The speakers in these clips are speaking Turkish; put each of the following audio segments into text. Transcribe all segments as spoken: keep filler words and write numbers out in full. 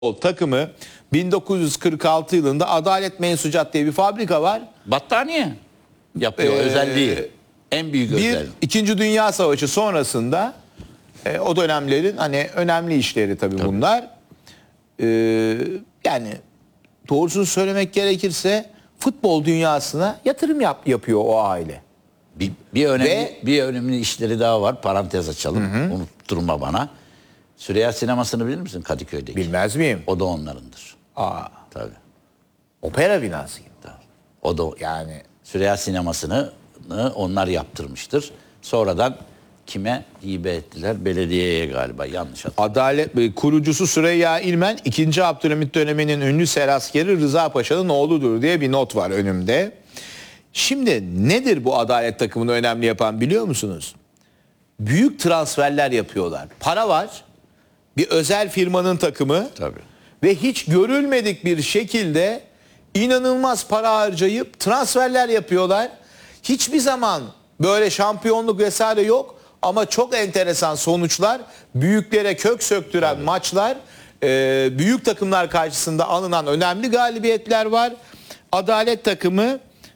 takımı bin dokuz yüz kırk altı yılında Adalet Mensucat diye bir fabrika var. Battaniye yapıyor, Ee, özelliği. En büyük Bir özelliği. İkinci Dünya Savaşı sonrasında e, o dönemlerin hani önemli işleri tabii, Tabii. bunlar. Ee, yani doğrusunu söylemek gerekirse futbol dünyasına yatırım yap, yapıyor o aile. Bir, bir önemli Ve- bir önemli işleri daha var. Parantez açalım. Unutturma bana. Süreyya Sineması'nı bilir misin Kadıköy'deki? Bilmez miyim? O da onlarındır. Aa, Tabii. opera binası gibi. Tabii. O da Yani Süreyya Sineması'nı onlar yaptırmıştır. Sonradan kime hibe ettiler? Belediyeye galiba, yanlış hatırlıyorum. Adalet e, kurucusu Süreyya İlmen ikinci. Abdülhamit döneminin ünlü seraskeri Rıza Paşa'nın oğludur diye bir not var önümde. Şimdi nedir bu Adalet takımını önemli yapan biliyor musunuz? Büyük transferler yapıyorlar. Para var. Bir özel firmanın takımı. Tabii. Ve hiç görülmedik bir şekilde inanılmaz para harcayıp transferler yapıyorlar. Hiçbir zaman böyle şampiyonluk vesaire yok. Ama çok enteresan sonuçlar, büyüklere kök söktüren Tabii. maçlar, e, büyük takımlar karşısında alınan önemli galibiyetler var. Adalet takımı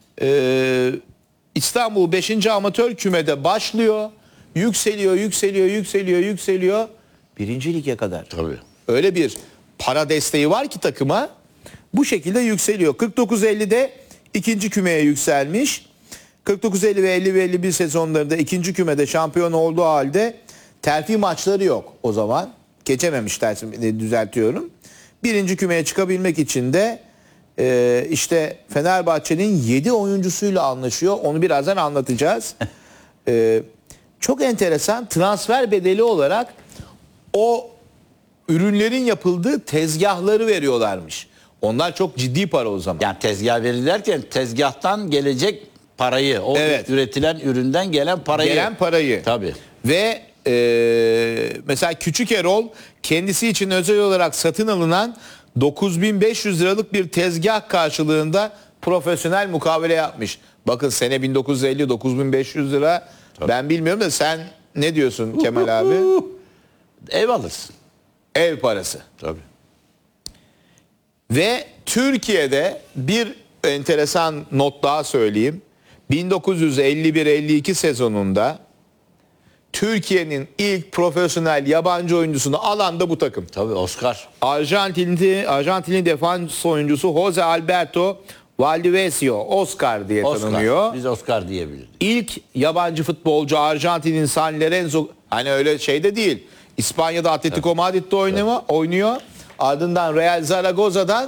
e, İstanbul beşinci Amatör Küme'de başlıyor. Yükseliyor, yükseliyor, yükseliyor, yükseliyor. Birinci lige kadar. Tabii. Öyle bir para desteği var ki takıma bu şekilde yükseliyor. kırk dokuz ellide ikinci kümeye yükselmiş. kırk dokuz elli ve elli ve elli bir sezonlarında ikinci kümede şampiyon olduğu halde terfi maçları yok o zaman. Geçememişler, düzeltiyorum. Birinci kümeye çıkabilmek için de e, işte Fenerbahçe'nin yedi oyuncusuyla anlaşıyor. Onu birazdan anlatacağız. e, çok enteresan, transfer bedeli olarak o ürünlerin yapıldığı tezgahları veriyorlarmış. Onlar çok ciddi para o zaman. Yani tezgah verirlerken tezgahtan gelecek parayı, o Evet. üretilen üründen gelen parayı. Gelen parayı. Tabii. Ve e, mesela Küçük Erol kendisi için özel olarak satın alınan dokuz bin beş yüz liralık bir tezgah karşılığında profesyonel mukavele yapmış. Bakın sene bin dokuz yüz elli, dokuz bin beş yüz lira. Tabii. Ben bilmiyorum da sen ne diyorsun Kemal abi? Ev alırsın. Ev parası. Tabii. Ve Türkiye'de bir enteresan not daha söyleyeyim. bin dokuz yüz elli bir elli iki sezonunda Türkiye'nin ilk profesyonel yabancı oyuncusunu alan da bu takım. Tabii Oscar. Arjantinli, Arjantinli defans oyuncusu Jose Alberto Valdivieso, Oscar diye Oscar. tanınıyor. Biz Oscar diyebiliriz. İlk yabancı futbolcu Arjantin'in San Lorenzo, hani öyle şeyde değil. İspanya'da Atletico Madrid'de oynuyor, oynuyor. Ardından Real Zaragoza'dan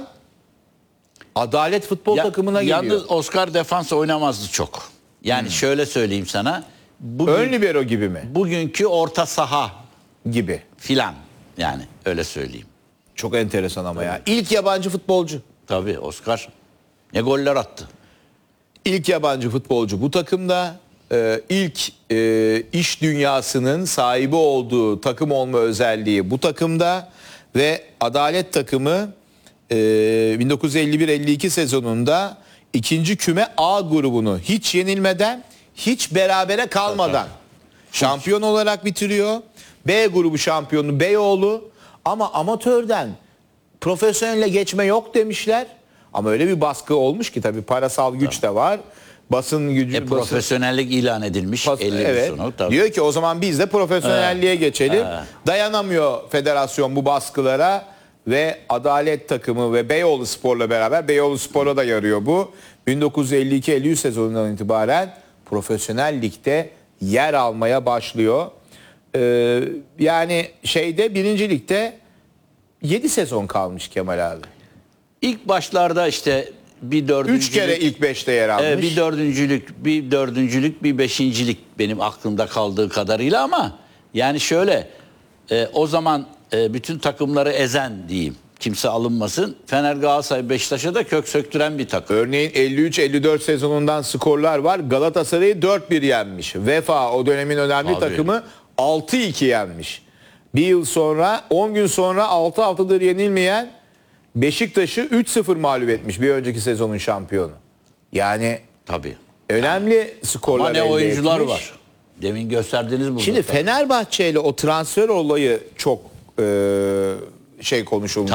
Adalet futbol Ya- takımına geliyor. Yalnız Oscar defans oynamazdı çok. Yani şöyle söyleyeyim sana. Bugün, Ön libero gibi mi? bugünkü orta saha Gibi. filan. Yani öyle söyleyeyim. Çok enteresan ama ya. İlk yabancı futbolcu. Tabii Oscar ne goller attı. İlk yabancı futbolcu bu takımda. Ee, ilk e, iş dünyasının sahibi olduğu takım olma özelliği bu takımda. Ve Adalet takımı e, bin dokuz yüz elli bir elli iki sezonunda ikinci küme A grubunu hiç yenilmeden, hiç berabere kalmadan şampiyon olarak bitiriyor. B grubu şampiyonu Beyoğlu, ama amatörden profesyonelle geçme yok demişler. Ama öyle bir baskı olmuş ki tabii parasal güç de var. Basın gücü, E, basın- profesyonellik ilan edilmiş. Pas- elli evet. sonu, tabii. Diyor ki o zaman biz de profesyonelliğe geçelim. Evet. Dayanamıyor federasyon bu baskılara ve Adalet takımı ve Beyoğlu Spor'la beraber, Beyoğlu Spor'a da yarıyor bu. bin dokuz yüz elli iki elli üç sezonundan itibaren profesyonel ligde yer almaya başlıyor. Ee, yani şeyde birinci ligde yedi sezon kalmış Kemal abi. İlk başlarda işte bir dördüncülük. üç kere ilk beşte yer almış. e, bir dördüncülük, bir dördüncülük, bir beşincilik benim aklımda kaldığı kadarıyla, ama yani şöyle e, o zaman e, bütün takımları ezen diyeyim. Kimse alınmasın. Fener, Galatasaray, Beşiktaş'a da kök söktüren bir takım. Örneğin elli üç elli dört sezonundan skorlar var. Galatasaray'ı dört bir yenmiş. Vefa o dönemin önemli Tabii. takımı altı iki yenmiş. Bir yıl sonra, on gün sonra altı altıdır yenilmeyen Beşiktaş'ı üç sıfır mağlup etmiş, bir önceki sezonun şampiyonu. Yani Tabii. önemli skorlar Ama ne elde oyuncular etmiş. var. Demin gösterdiğiniz burada. Şimdi tabii. Fenerbahçe ile o transfer olayı çok e, şey konuşulmuş. Tabii.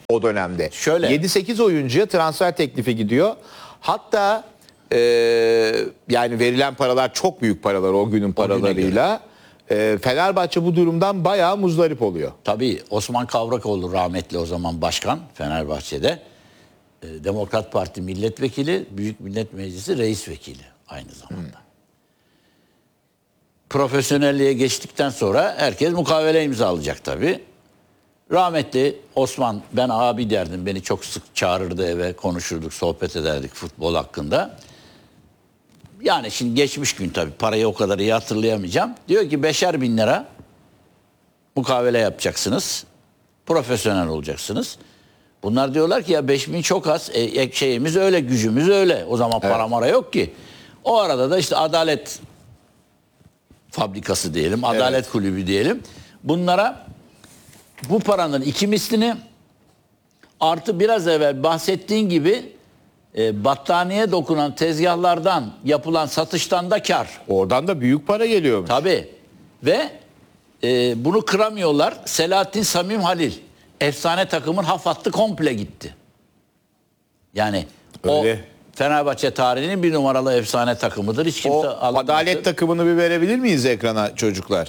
o dönemde. Şöyle. yedi sekiz oyuncuya transfer teklifi gidiyor. Hatta e, yani verilen paralar çok büyük paralar o günün paralarıyla. E, Fenerbahçe bu durumdan bayağı muzdarip oluyor. Tabii Osman Kavrakoğlu rahmetli o zaman başkan Fenerbahçe'de. E, Demokrat Parti milletvekili, Büyük Millet Meclisi reis vekili aynı zamanda. Hmm. Profesyonelliğe geçtikten sonra herkes mukavele imzalayacak tabii. Rahmetli Osman, ben abi derdim, beni çok sık çağırırdı eve, konuşurduk, sohbet ederdik futbol hakkında. Yani şimdi geçmiş gün tabii, parayı o kadar iyi hatırlayamayacağım. Diyor ki beşer bin lira mukavele yapacaksınız, profesyonel olacaksınız. Bunlar diyorlar ki ya beş bin çok az, e, şeyimiz öyle, gücümüz öyle. O zaman para evet. mara yok ki. O arada da işte Adalet Fabrikası diyelim, Adalet evet. Kulübü diyelim. Bunlara bu paranın iki mislini artı biraz evvel bahsettiğin gibi e, battaniye dokunan tezgahlardan yapılan satıştan da kar. Oradan da büyük para geliyormuş. Tabii. Ve e, bunu kıramıyorlar. Selahattin Samim Halil efsane takımın haf hattı komple gitti. Yani öyle. O Fenerbahçe tarihinin bir numaralı efsane takımıdır. Hiç kimse o Adalet takımını bir verebilir miyiz ekrana çocuklar?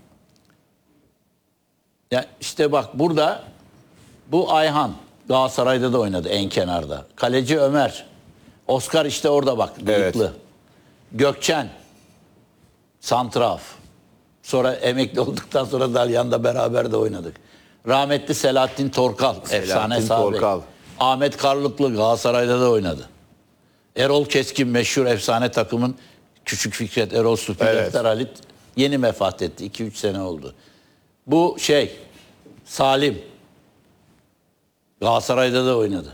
Ya işte bak burada bu Ayhan Galatasaray'da da oynadı en kenarda. Kaleci Ömer. Oscar işte orada bak. Bıyıklı. Evet. Gökçen. Santraf. Sonra emekli olduktan sonra Dalyan'da beraber de oynadık. Rahmetli Selahattin Torkal. Selahattin efsane sahibi. Ahmet Karlıklı Galatasaray'da da oynadı. Erol Keskin meşhur efsane takımın Küçük Fikret, Erol Supi, evet. Halit yeni vefat etti. iki üç sene oldu. Bu şey Salim Galatasaray'da da oynadı.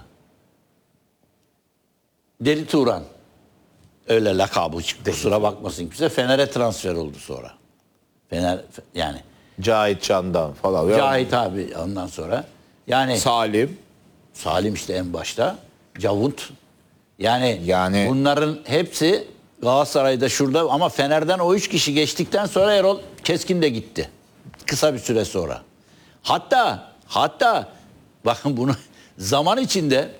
Deli Turan öyle lakabı çıktı. Kusura bakmasın kimse. Fener'e transfer oldu sonra. Fener yani. Cahit Candan falan. Cahit abi ondan sonra. Yani Salim. Salim işte en başta. Cavut. Yani, yani bunların hepsi Galatasaray'da şurada ama Fener'den o üç kişi geçtikten sonra Erol Keskin de gitti. Kısa bir süre sonra. Hatta hatta bakın bunu zaman içinde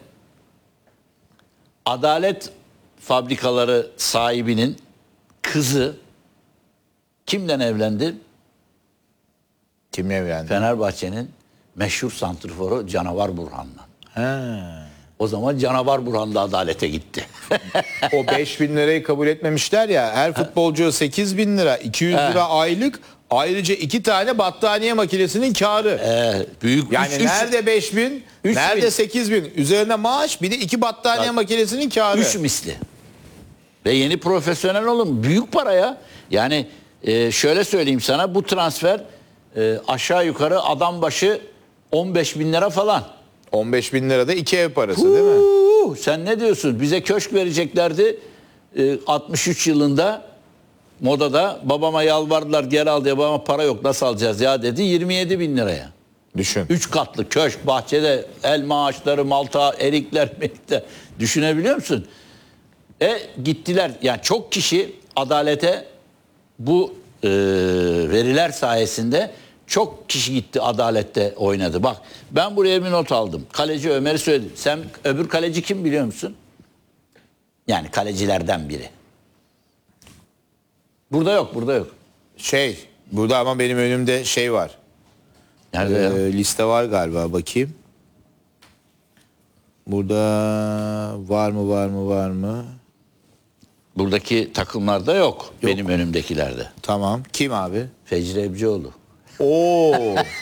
Adalet Fabrikaları sahibinin kızı kimden evlendi? Kimle evlendi? Fenerbahçe'nin meşhur santrforu Canavar Burhan'la. He. O zaman Canavar Burhan da adalete gitti. O beş bin lirayı kabul etmemişler ya. Her futbolcu sekiz bin lira, iki yüz lira aylık. Ayrıca iki tane battaniye makinesinin karı. Ee, büyük. Yani üç, nerede beş bin, nerede bin. sekiz bin. Üzerine maaş, bir de iki battaniye Bak, makinesinin karı. Üç misli. Ve yeni profesyonel olun. Büyük para ya. Yani e, şöyle söyleyeyim sana, bu transfer e, aşağı yukarı adam başı on beş bin lira falan. on beş bin lira da iki ev parası Huu, değil mi? Sen ne diyorsun? Bize köşk vereceklerdi e, altmış üç yılında Moda'da. Babama yalvardılar geri al diye, babama para yok nasıl alacağız ya dedi, yirmi yedi bin liraya. Düşün. Üç katlı köşk, bahçede elma ağaçları, malta, erikler, merikler. Düşünebiliyor musun? E gittiler. Yani çok kişi adalete bu e, veriler sayesinde çok kişi gitti adalette oynadı. Bak ben buraya bir not aldım. Kaleci Ömer'i söyledim. Sen öbür kaleci kim biliyor musun? Yani kalecilerden biri. Burada yok, burada yok. Şey, burada ama benim önümde şey var. Nerede ee, ya? Liste var galiba, bakayım. Burada var mı, var mı, var mı? Buradaki takımlarda yok. yok. Benim önümdekilerde. Tamam. Kim abi? Fecri Ebcioğlu. Oo.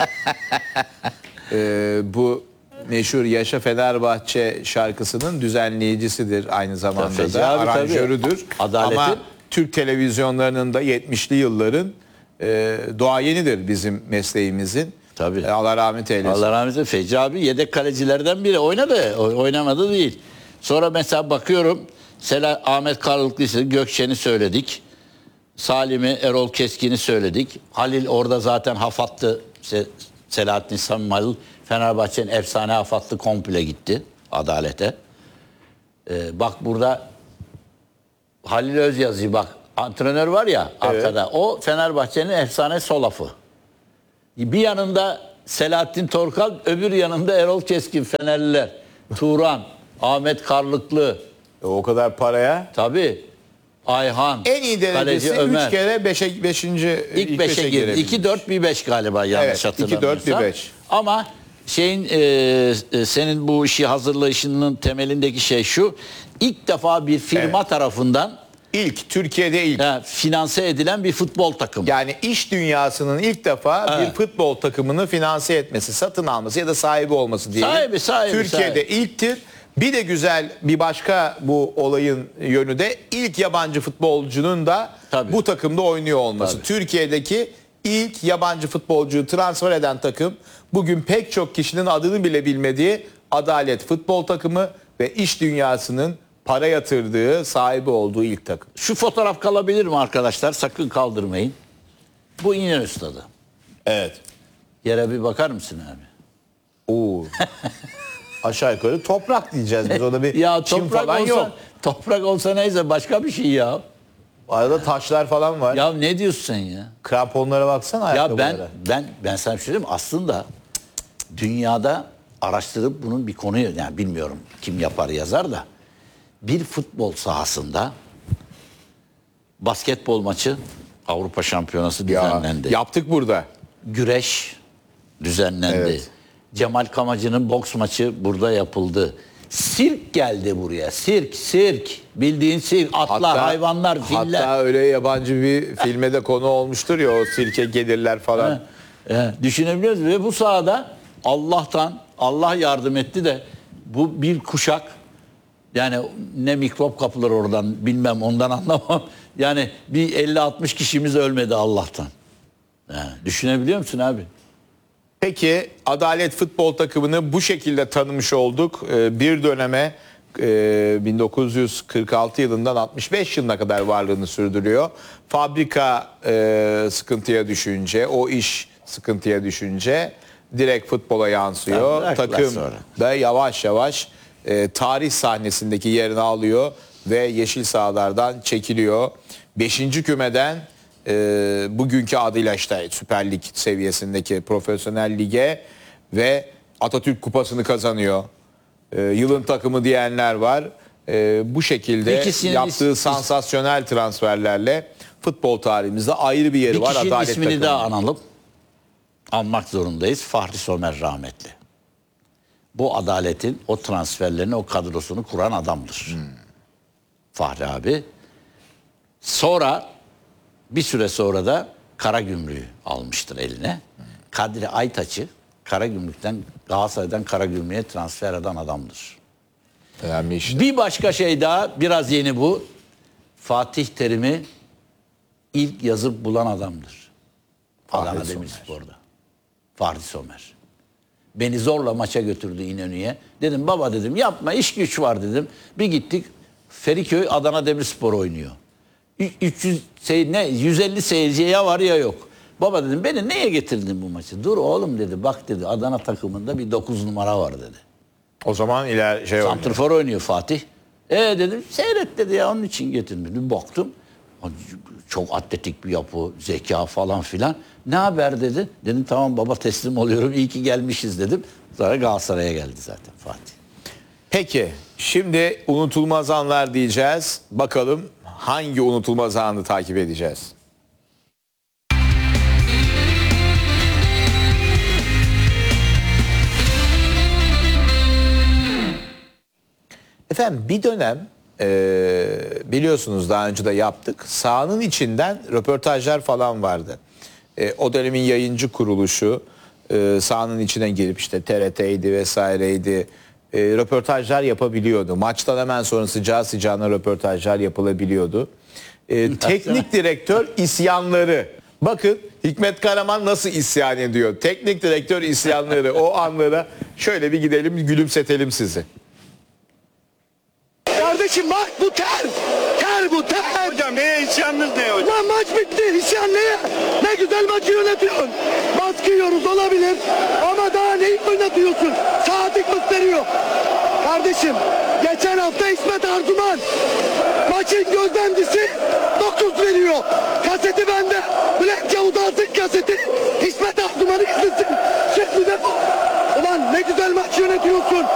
ee, bu meşhur Yaşa Fenerbahçe şarkısının düzenleyicisidir aynı zamanda Fecri da. Abi, aranjörüdür. Adaletin... Ama Türk televizyonlarının da yetmişli yılların e, doğayenidir bizim mesleğimizin. Tabii. E, Allah rahmet eylesin. Allah rahmet eylesin. Fecri abi yedek kalecilerden biri. Oynadı. Oynamadı değil. Sonra mesela bakıyorum. Sela Ahmet Karlıklı, Gökçen'i söyledik. Salim'i, Erol Keskin'i söyledik. Halil orada zaten hafattı. Selahattin Samim Halil. Fenerbahçe'nin efsane hafattı komple gitti adalete. Ee, bak burada Halil Özyazı, bak antrenör var ya arkada. Evet. O Fenerbahçe'nin efsane solafı. Bir yanında Selahattin Torkal, öbür yanında Erol Keskin, Fenerliler. Turan, Ahmet Karlıklı, E, o kadar paraya. tabii Ayhan, En iyi derecesi kaleci Ömer. üç kere beşe, beşinci İlk beşe girdi. girebilmiş. iki dört bir beş galiba yanlış Evet, hatırlamıyorsam. iki dört bir beş. Ama şeyin e, e, senin bu işi hazırlayışının temelindeki şey şu. İlk defa bir firma Evet. tarafından İlk, Türkiye'de ilk. e, finanse edilen bir futbol takımı. Yani iş dünyasının ilk defa Evet. bir futbol takımını finanse etmesi, satın alması ya da sahibi olması diye. Sahibi, sahibi, Türkiye'de sahibi. ilktir. Bir de güzel bir başka bu olayın yönü de ilk yabancı futbolcunun da Tabii. bu takımda oynuyor olması. Tabii. Türkiye'deki ilk yabancı futbolcuyu transfer eden takım bugün pek çok kişinin adını bile bilmediği Adalet Futbol Takımı ve iş dünyasının para yatırdığı, sahibi olduğu ilk takım. Şu fotoğraf kalabilir mi arkadaşlar? Sakın kaldırmayın. Bu İnönü Stadı. Evet. Yere bir bakar mısın abi? Oo. Aşağı yukarı toprak diyeceğiz biz ona bir Ya çim toprak falan olsa, yok. toprak olsa neyse başka bir şey ya. Arada taşlar falan var. Ya ne diyorsun sen ya? Kramponlara baksana Ya ben ayakkabılara. ben ben sana bir şey söyleyeyim mi? Aslında dünyada araştırıp bunun bir konuyu, yani bilmiyorum kim yapar yazar da, bir futbol sahasında basketbol maçı, Avrupa Şampiyonası Ya, düzenlendi. yaptık burada. Güreş düzenlendi. Evet. Cemal Kamacı'nın boks maçı burada yapıldı. Sirk geldi buraya. Sirk, sirk. Bildiğin sirk. Atlar, hayvanlar, filler. Hatta öyle yabancı bir filme de konu olmuştur ya, o sirke gelirler falan. He, düşünebiliyor musunuz? Ve bu sahada Allah'tan, Allah yardım etti de bu bir kuşak, yani ne mikrop kapılır oradan bilmem, ondan anlamam. Yani bir elli altmış kişimiz ölmedi Allah'tan. He, düşünebiliyor musun abi? Peki Adalet Futbol Takımı'nı bu şekilde tanımış olduk. Ee, bir döneme e, bin dokuz yüz kırk altı yılından altmış beş yılına kadar varlığını sürdürüyor. Fabrika e, sıkıntıya düşünce, o iş sıkıntıya düşünce direkt futbola yansıyor. Tabii, bıraktılar Takım sonra. da yavaş yavaş e, tarih sahnesindeki yerini alıyor ve yeşil sahalardan çekiliyor. Beşinci kümeden e, bugünkü adıyla işte Süper Lig seviyesindeki profesyonel lige ve Atatürk Kupası'nı kazanıyor. E, yılın takımı diyenler var. E, bu şekilde İkisinin yaptığı is- sansasyonel transferlerle futbol tarihimizde ayrı bir yeri Bir var. kişinin Adalet ismini takımı. daha analım. Anmak zorundayız. Fahri Somer rahmetli. Bu Adalet'in o transferlerini, o kadrosunu kuran adamdır. Fahri abi. Sonra bir süre sonra da Karagümrük'ü almıştır eline. Kadri Aytaç'ı Karagümrük'ten, Galatasaray'dan Karagümrük'e transfer eden adamdır. Önemli işte. Bir başka şey daha, biraz yeni bu. Fatih Terim'i ilk yazıp bulan adamdır. Fahri Adana Somer. Demirspor'da. Fahri Somer. Beni zorla maça götürdü İnönü'ye. Dedim baba, dedim yapma, iş güç var dedim. Bir gittik, Feriköy Adana Demirspor oynuyor. Ü- üç yüz sey- ne yüz elli seyirciye ya var ya yok. Baba dedim, beni neye getirdin bu maçı? Dur oğlum dedi, bak dedi, Adana takımında bir dokuz numara var dedi. O zaman iler şey oynuyor. Santrfor oynuyor Fatih. E dedim seyret dedi, ya onun için getirdim. Bir baktım çok atletik bir yapı, zeka falan filan. Ne haber dedi. Dedim tamam baba, teslim oluyorum, iyi ki gelmişiz dedim. Sonra Galatasaray'a geldi zaten Fatih. Peki şimdi unutulmaz anlar diyeceğiz. Bakalım hangi unutulmaz anı takip edeceğiz? Efendim bir dönem e, biliyorsunuz daha önce de yaptık. Sahanın içinden röportajlar falan vardı. E, o dönemin yayıncı kuruluşu e, sahanın içine girip işte T R T'ydi vesaireydi. E, röportajlar yapabiliyordu. Maçtan hemen sonra sıcağı sıcağına röportajlar yapılabiliyordu. E, teknik direktör isyanları. Bakın Hikmet Karaman nasıl isyan ediyor. Teknik direktör isyanları, o anlara şöyle bir gidelim, gülümsetelim sizi. Kardeşim bak bu ter. Ter bu ter. Hocam neye isyanınız ne hocam? Lan maç bitti. İsyan ne? Ne güzel maçı yönetiyorsun. Baskı yiyoruz olabilir. Ama daha neyi oynatıyorsun? Saati gösteriyor. Kardeşim geçen hafta İsmet Arzuman Maçın gözlemcisi dokuz veriyor. Kaseti bende. Bülent Yavuz alsın kaseti. İsmet Ahduman'ı izlesin. Şimdi de ulan ne güzel maç yönetiyorsun.